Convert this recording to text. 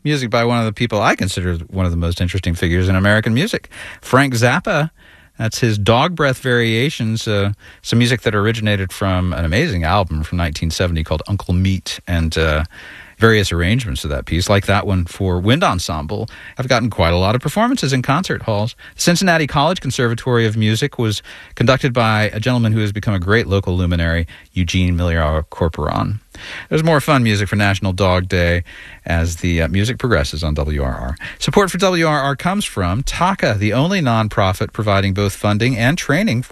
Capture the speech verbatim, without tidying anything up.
music by one of the people I consider one of the most interesting figures in American music, Frank Zappa. That's his Dog Breath Variations, uh, some music that originated from an amazing album from nineteen seventy called Uncle Meat, and uh, various arrangements of that piece, like that one for wind ensemble, have gotten quite a lot of performances in concert halls. The Cincinnati College Conservatory of Music was conducted by a gentleman who has become a great local luminary, Eugene Miliar Corporon. There's more fun music for National Dog Day as the uh, music progresses on W R R. Support for W R R comes from T A C A, the only nonprofit providing both funding and training